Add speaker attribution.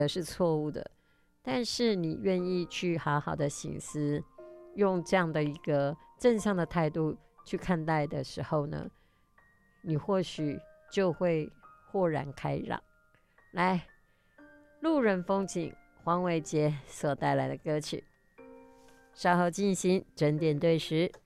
Speaker 1: 是错误的，但是你愿意去好好的省思，用这样的一个正向的态度去看待的时候呢，你或许就会豁然开朗。来，路人风景，黄伟杰所带来的歌曲，稍后进行整点对时。